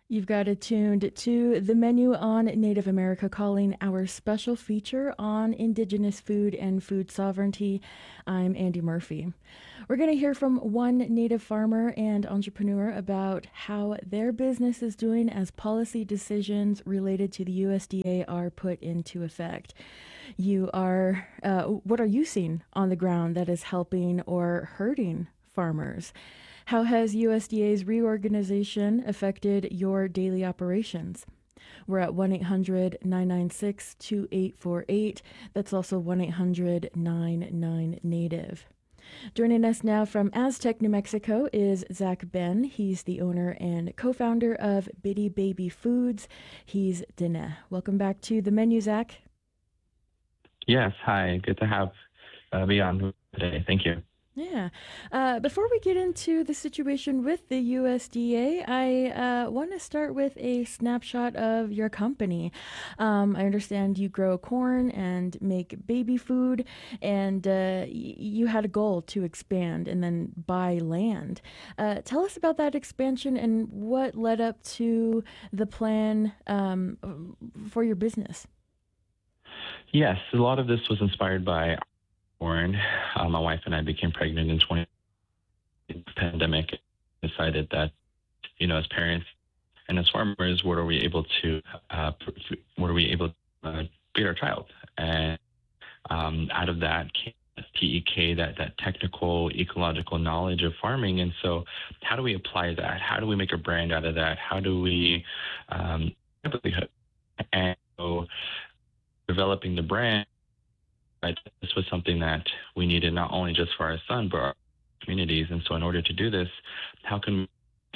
You've got it tuned to the menu on Native America Calling, our special feature on Indigenous food and food sovereignty. I'm Andy Murphy. We're going to hear from one Native farmer and entrepreneur about how their business is doing as policy decisions related to the USDA are put into effect. What are you seeing on the ground that is helping or hurting farmers? How has USDA's reorganization affected your daily operations? We're at 1 800 996 2848. That's also 1 800 99 Native. Joining us now from Aztec, New Mexico is Zach Ben. He's the owner and co founder of Bitty Baby Foods. He's Dene. Welcome back to the menu, Zach. Yes, hi. Good to have me on today. Thank you. Yeah. Before we get into the situation with the USDA, I want to start with a snapshot of your company. I understand you grow corn and make baby food, and you had a goal to expand and then buy land. Tell us about that expansion and what led up to the plan for your business. Yes, a lot of this was inspired by born. My wife and I became pregnant in 20 pandemic. Decided that, as parents and as farmers, what are we able to feed our child? And out of that came TEK, that technical ecological knowledge of farming. And so, how do we apply that? How do we make a brand out of that? How do we livelihood? And so, developing the brand. This was something that we needed not only just for our son, but our communities. And so in order to do this, how can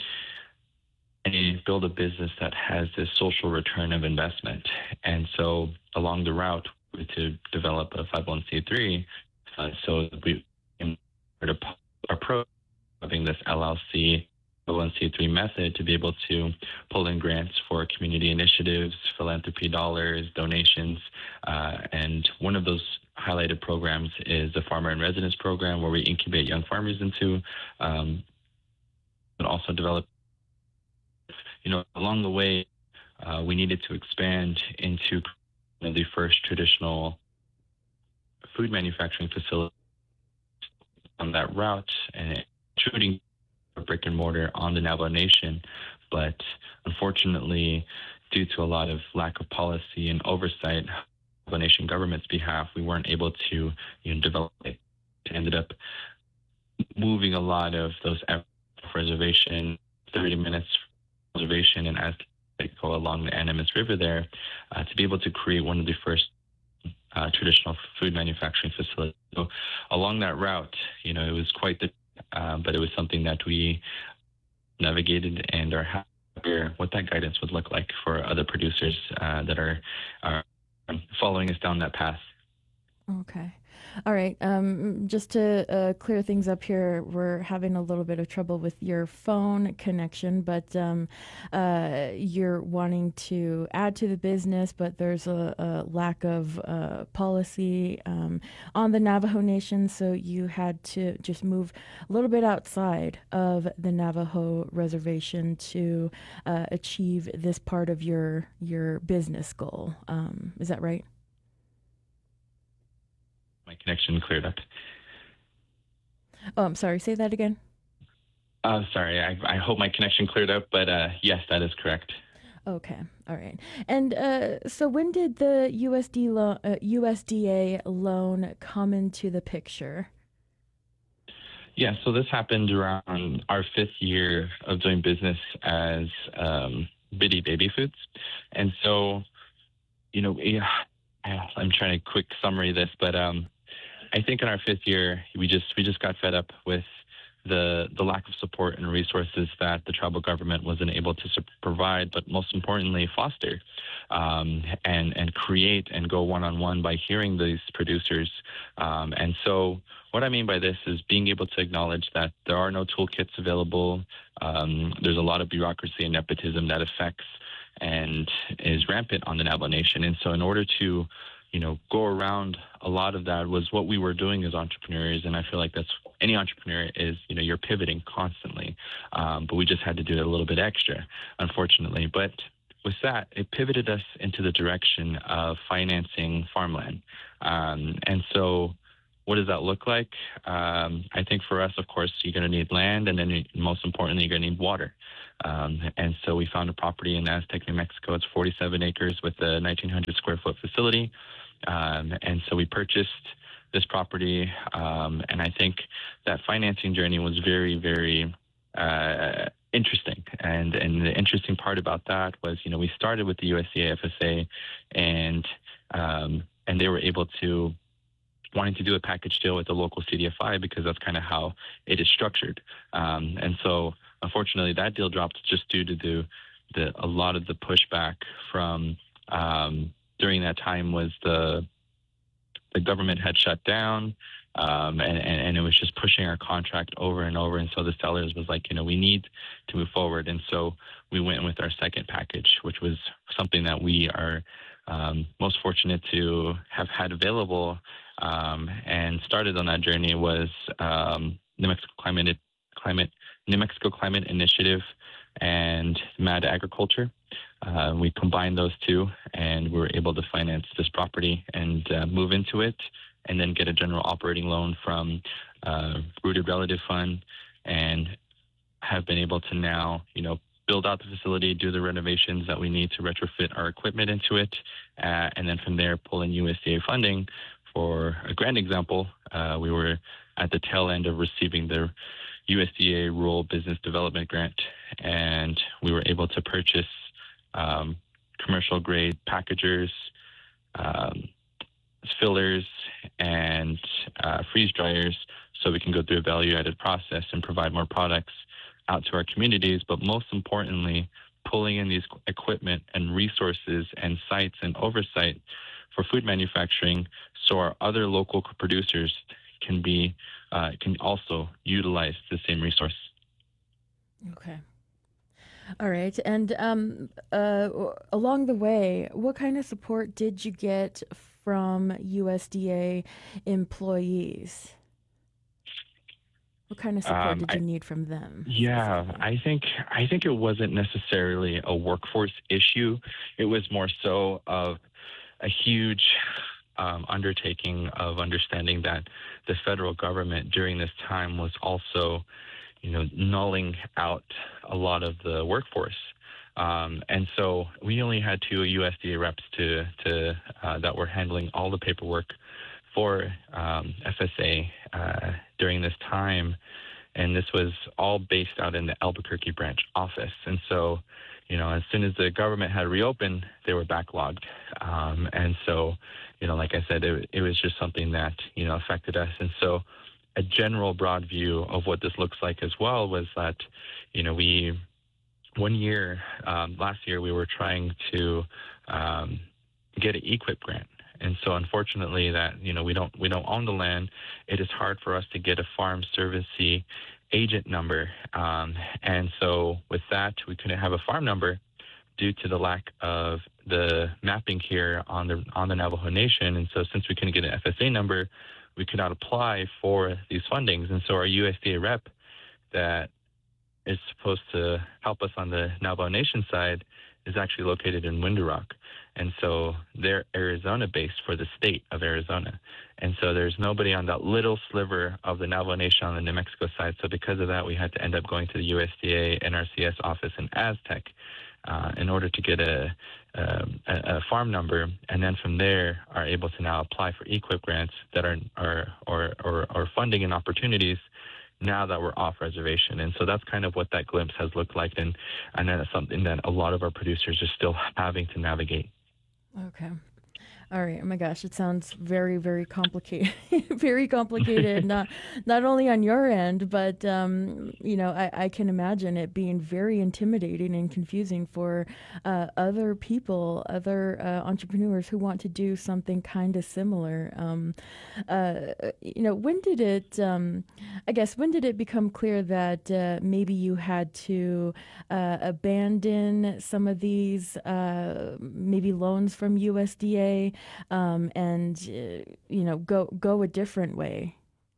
we build a business that has this social return of investment? And so along the route, we to develop a 501c3. So we approach having this LLC 501c3 method to be able to pull in grants for community initiatives, philanthropy dollars, donations, and one of those highlighted programs is the Farmer in Residence program, where we incubate young farmers into, but also develop. Along the way, we needed to expand into the first traditional food manufacturing facility on that route, and shooting a brick and mortar on the Navajo Nation. But unfortunately, due to a lot of lack of policy and oversight, the nation government's behalf, we weren't able to develop it. It ended up moving a lot of those reservation, 30 minutes reservation, and as they go along the Animas River there, to be able to create one of the first traditional food manufacturing facilities. So along that route, it was quite but it was something that we navigated and are happy what that guidance would look like for other producers that are following us down that path. Okay. All right. Just to clear things up here, we're having a little bit of trouble with your phone connection, but you're wanting to add to the business, but there's a lack of policy on the Navajo Nation, so you had to just move a little bit outside of the Navajo reservation to achieve this part of your business goal. Is that right? My connection cleared up. Oh, I'm sorry. Say that again. Sorry. I hope my connection cleared up, but yes, that is correct. Okay. All right. And so when did the USDA loan come into the picture? Yeah, so this happened around our 5th year of doing business as Bitty Baby Foods. And so, I'm trying to quick summary this, but I think in our 5th year, we just got fed up with the lack of support and resources that the tribal government wasn't able to provide, but most importantly, foster and create and go one-on-one by hearing these producers. And so what I mean by this is being able to acknowledge that there are no toolkits available. There's a lot of bureaucracy and nepotism that affects and is rampant on the Navajo Nation. And so in order to go around a lot of that was what we were doing as entrepreneurs. And I feel like that's any entrepreneur is, you're pivoting constantly. But we just had to do it a little bit extra, unfortunately. But with that, it pivoted us into the direction of financing farmland. And so what does that look like? I think for us, of course, you're going to need land, and then most importantly, you're going to need water. And so we found a property in Aztec, New Mexico. It's 47 acres with a 1,900 square foot facility. And so we purchased this property. And I think that financing journey was very, very interesting. And the interesting part about that was, we started with the USDA FSA, and they were able to wanting to do a package deal with the local CDFI because that's kind of how it is structured. And so unfortunately that deal dropped just due to a lot of the pushback from during that time was the government had shut down, and it was just pushing our contract over and over. And so the sellers was like, we need to move forward. And so we went with our second package, which was something that we are most fortunate to have had available, and started on that journey was New Mexico Climate Initiative and MAD Agriculture. We combined those two, and we were able to finance this property and move into it, and then get a general operating loan from Rooted Relative Fund, and have been able to now, build out the facility, do the renovations that we need to retrofit our equipment into it, and then from there pull in USDA funding. For a grand example, we were at the tail end of receiving the USDA Rural Business Development Grant, and we were able to purchase commercial grade packagers, fillers, and freeze dryers, so we can go through a value-added process and provide more products out to our communities. But most importantly, pulling in these equipment and resources and sites and oversight for food manufacturing, so our other local producers can also utilize the same resource. Okay. All right. And along the way, what kind of support did you get from USDA employees? What kind of support did you need from them? Yeah, I think it wasn't necessarily a workforce issue. It was more so of a huge undertaking of understanding that the federal government during this time was also, nulling out a lot of the workforce. And so we only had 2 USDA reps that were handling all the paperwork for FSA during this time. And this was all based out in the Albuquerque branch office. And so, as soon as the government had reopened, they were backlogged. And so, like I said, it was just something that, affected us. And so a general broad view of what this looks like as well was that, last year, we were trying to get an EQIP grant. And so unfortunately that, we don't own the land. It is hard for us to get a farm servicey agent number. And so with that, we couldn't have a farm number due to the lack of the mapping here on the Navajo Nation. And so since we couldn't get an FSA number, we could not apply for these fundings. And so our USDA rep that is supposed to help us on the Navajo Nation side is actually located in Window Rock. And so they're Arizona-based for the state of Arizona. And so there's nobody on that little sliver of the Navajo Nation on the New Mexico side. So because of that, we had to end up going to the USDA NRCS office in Aztec in order to get a farm number. And then from there are able to now apply for EQIP grants that are funding and opportunities now that we're off reservation. And so that's kind of what that glimpse has looked like. And that's something that a lot of our producers are still having to navigate. Okay. All right. Oh my gosh, it sounds very, very complicated. Very complicated. Not only on your end, but I can imagine it being very intimidating and confusing for other people, other entrepreneurs who want to do something kind of similar. When did it? When did it become clear that maybe you had to abandon some of these maybe loans from USDA? and go a different way?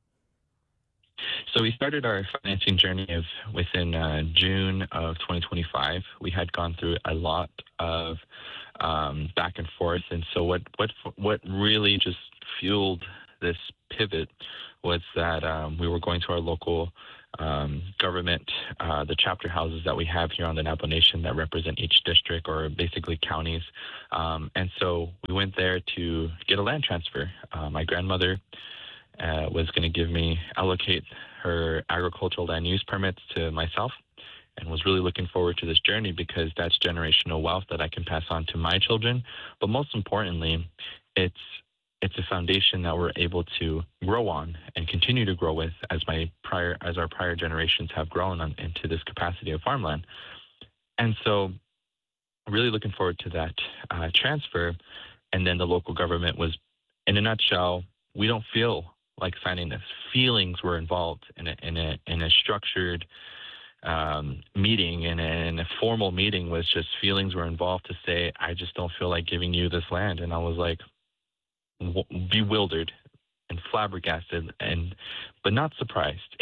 So we started our financing journey within June of 2025. We had gone through a lot of back and forth, and so what really just fueled this pivot was that we were going to our local government, the chapter houses that we have here on the Navajo Nation that represent each district, or basically counties. And so we went there to get a land transfer. My grandmother was going to allocate her agricultural land use permits to myself, and was really looking forward to this journey because that's generational wealth that I can pass on to my children. But most importantly, it's a foundation that we're able to grow on and continue to grow with as our prior generations have grown into this capacity of farmland. And so really looking forward to that transfer. And then the local government was, in a nutshell, we don't feel like signing this. Feelings were involved in a structured meeting, and a formal meeting was just feelings were involved to say, I just don't feel like giving you this land. And I was like bewildered and flabbergasted, but not surprised.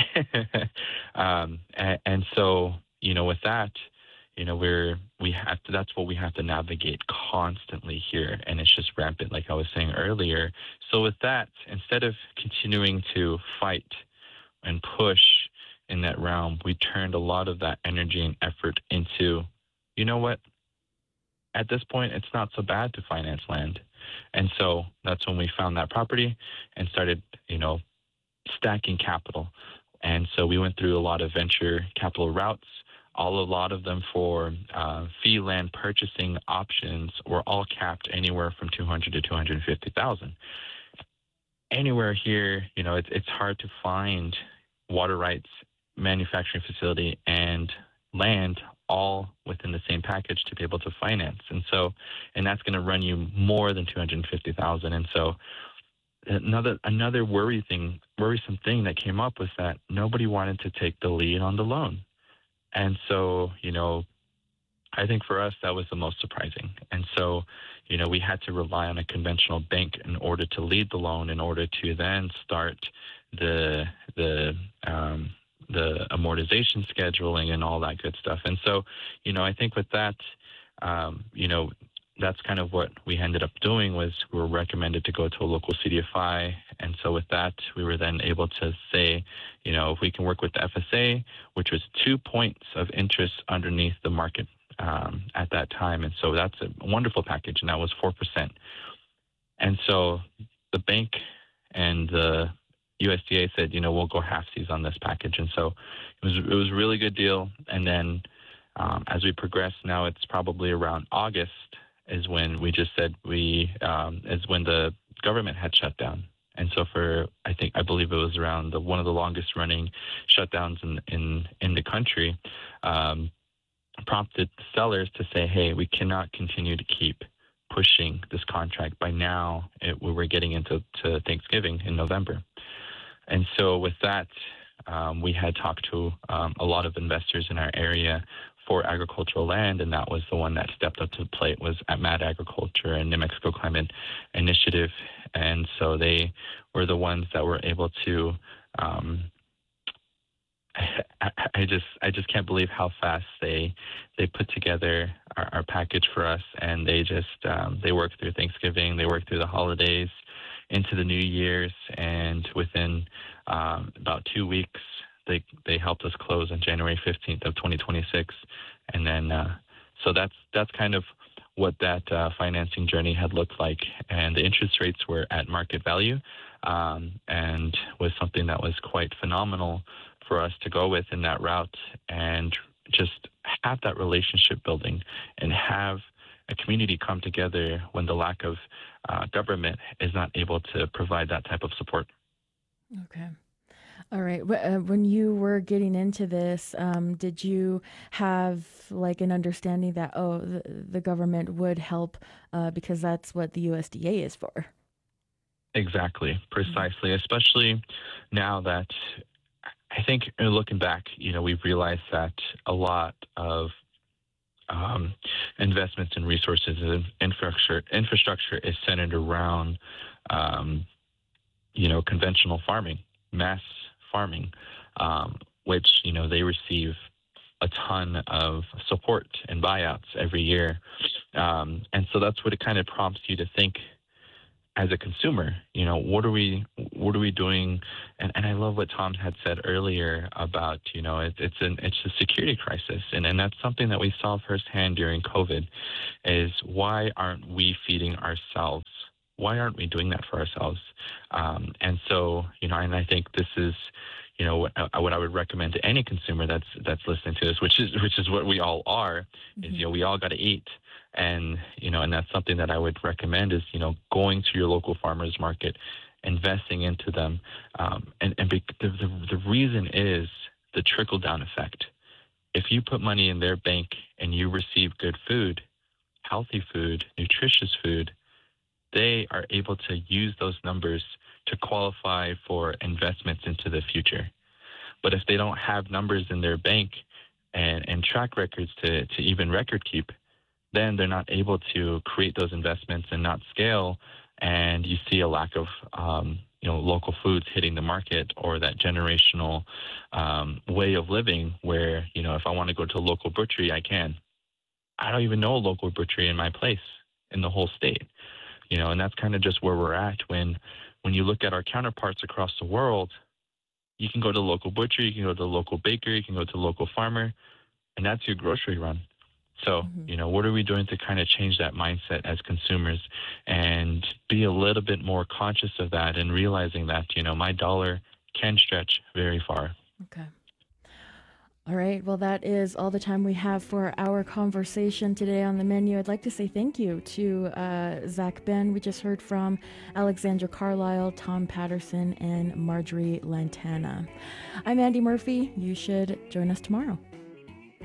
And so, with that, that's what we have to navigate constantly here. And it's just rampant, like I was saying earlier. So with that, instead of continuing to fight and push in that realm, we turned a lot of that energy and effort into, you know what? At this point, it's not so bad to finance land. And so that's when we found that property and started, stacking capital. And so we went through a lot of venture capital routes. A lot of them for fee land purchasing options were all capped anywhere from $200,000 to $250,000. Anywhere here, it's hard to find water rights, manufacturing facility, and land all within the same package to be able to finance. And that's going to run you more than $250,000. And so another worrisome thing that came up was that nobody wanted to take the lead on the loan. And so, I think for us, that was the most surprising. And so, we had to rely on a conventional bank in order to lead the loan, in order to then start the amortization scheduling and all that good stuff. And so, I think with that, that's kind of what we ended up doing. Was we were recommended to go to a local CDFI. And so with that, we were then able to say, if we can work with the FSA, which was 2 points of interest underneath the market at that time. And so that's a wonderful package, and that was 4%. And so the bank and the USDA said, we'll go halfsies on this package. And so it was a really good deal. And then as we progress, now it's probably around August is when we just said is when the government had shut down. And so I believe it was around one of the longest running shutdowns in the country, prompted sellers to say, hey, we cannot continue to keep pushing this contract. By now, we were getting into Thanksgiving in November. And so with that, we had talked to a lot of investors in our area for agricultural land, and that was the one that stepped up to the plate was at Mad Agriculture and New Mexico Climate Initiative. And so they were the ones that were able to I just can't believe how fast they put together our package for us, and they just they worked through Thanksgiving, they worked through the holidays into the New Year's, and within about 2 weeks they helped us close on January 15th of 2026. And then so that's kind of what that financing journey had looked like, and the interest rates were at market value, and was something that was quite phenomenal for us to go with in that route, and just have that relationship building and have a community come together when the lack of government is not able to provide that type of support. Okay. All right. When you were getting into this, did you have like an understanding that, the government would help because that's what the USDA is for? Exactly. Precisely. Mm-hmm. Especially now that I think looking back, we've realized that a lot of investments in resources and infrastructure is centered around, conventional farming, mass farming, which, they receive a ton of support and buyouts every year. And so that's what it kind of prompts you to think as a consumer, what are we doing? And I love what Tom had said earlier about, it's a security crisis. And that's something that we saw firsthand during COVID is why aren't we feeding ourselves? Why aren't we doing that for ourselves? And so, and I think this is, what I would recommend to any consumer that's listening to this, which is what we all are, is, we all got to eat. And, and that's something that I would recommend is, going to your local farmers market, investing into them. The reason is the trickle down effect. If you put money in their bank and you receive good food, healthy food, nutritious food, they are able to use those numbers to qualify for investments into the future. But if they don't have numbers in their bank and track records to even record keep, then they're not able to create those investments and not scale. And you see a lack of, local foods hitting the market, or that generational way of living where, if I want to go to a local butchery, I can. I don't even know a local butchery in my place in the whole state, and that's kind of just where we're at when you look at our counterparts across the world. You can go to the local butcher, you can go to the local baker, you can go to the local farmer, and that's your grocery run. So, what are we doing to kind of change that mindset as consumers and be a little bit more conscious of that and realizing that, my dollar can stretch very far. Okay. All right. Well, that is all the time we have for our conversation today on the menu. I'd like to say thank you to Zach Ben. We just heard from Alexandra Carlisle, Tom Patterson, and Marjorie Lantana. I'm Andy Murphy. You should join us tomorrow.